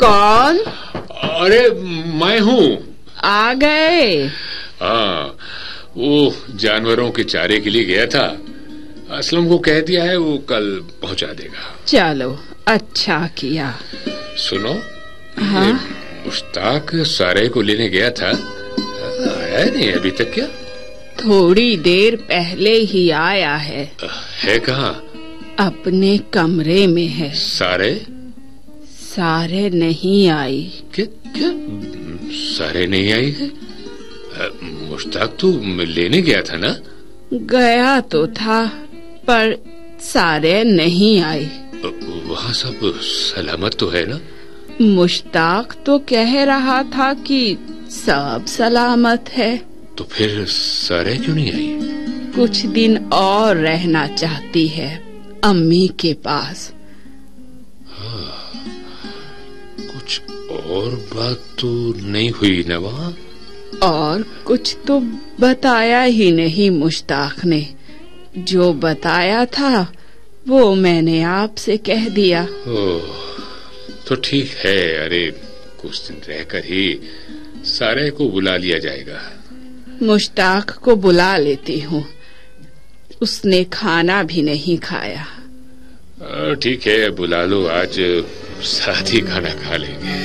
कौन? अरे मैं हूँ। आ गए? हाँ, वो जानवरों के चारे के लिए गया था। असलम को कह दिया है, वो कल पहुंचा देगा। चलो अच्छा किया। सुनो, हाँ? ये मुश्ताक सारे को लेने गया था, आया नहीं अभी तक क्या? थोड़ी देर पहले ही आया है। है कहाँ? अपने कमरे में है। सारे? सारे नहीं आई। क्या क्या सारे नहीं आई है? मुश्ताक तो लेने गया था ना? गया तो था, पर सारे नहीं आई। वहाँ सब सलामत तो है ना? मुश्ताक तो कह रहा था कि सब सलामत है। तो फिर सारे क्यों नहीं आई? कुछ दिन और रहना चाहती है अम्मी के पास। कुछ और बात तो नहीं हुई ना वहाँ? और कुछ तो बताया ही नहीं मुश्ताक ने। जो बताया था वो मैंने आपसे कह दिया। ओह, तो ठीक है। अरे कुछ दिन रहकर ही सारे को बुला लिया जाएगा। मुश्ताक को बुला लेती हूँ, उसने खाना भी नहीं खाया। ठीक है, बुला लो, आज साथ ही खाना खा लेंगे।